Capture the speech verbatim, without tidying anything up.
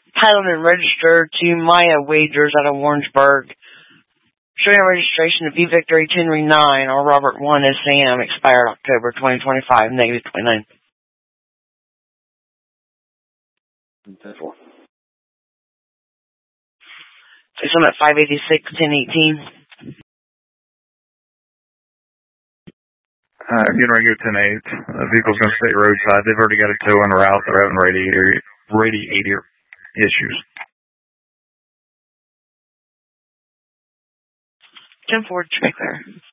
titled and registered to Maya Wagers out of Warrensburg. Showing registration of V Victor H Henry nine or Robert one as Sam, expired October twenty twenty-five, negative twenty-nine. Say some at five eighty-six, ten eighteen. Uh, getting ready to go ten eight. The vehicle's going to stay roadside. They've already got a tow en route. They're having radiator, radiator issues. ten four, check there.